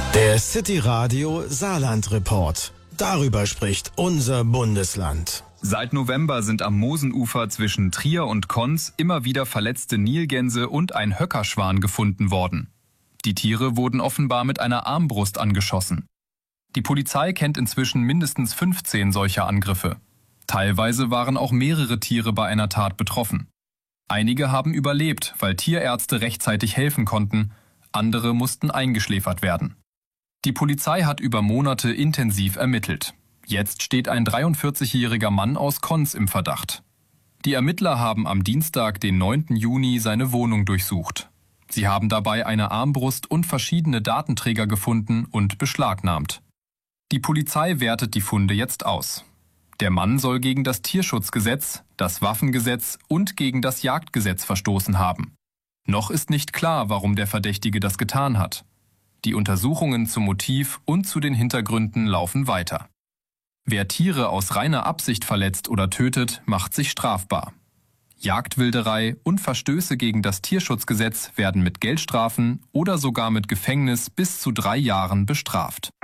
Der City Radio Saarland Report. Darüber spricht unser Bundesland. Seit November sind am Mosenufer zwischen Trier und Konz immer wieder verletzte Nilgänse und ein Höckerschwan gefunden worden. Die Tiere wurden offenbar mit einer Armbrust angeschossen. Die Polizei kennt inzwischen mindestens 15 solcher Angriffe. Teilweise waren auch mehrere Tiere bei einer Tat betroffen. Einige haben überlebt, weil Tierärzte rechtzeitig helfen konnten, andere mussten eingeschläfert werden. Die Polizei hat über Monate intensiv ermittelt. Jetzt steht ein 43-jähriger Mann aus Konz im Verdacht. Die Ermittler haben am Dienstag, den 9. Juni, seine Wohnung durchsucht. Sie haben dabei eine Armbrust und verschiedene Datenträger gefunden und beschlagnahmt. Die Polizei wertet die Funde jetzt aus. Der Mann soll gegen das Tierschutzgesetz, das Waffengesetz und gegen das Jagdgesetz verstoßen haben. Noch ist nicht klar, warum der Verdächtige das getan hat. Die Untersuchungen zum Motiv und zu den Hintergründen laufen weiter. Wer Tiere aus reiner Absicht verletzt oder tötet, macht sich strafbar. Jagdwilderei und Verstöße gegen das Tierschutzgesetz werden mit Geldstrafen oder sogar mit Gefängnis bis zu 3 Jahren bestraft.